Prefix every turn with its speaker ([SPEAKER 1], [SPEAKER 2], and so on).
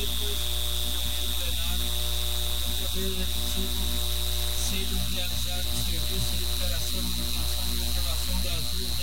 [SPEAKER 1] depois do primeiro plenário, outra vez é possível sejam realizados serviços de recuperação, manutenção e preservação das ruas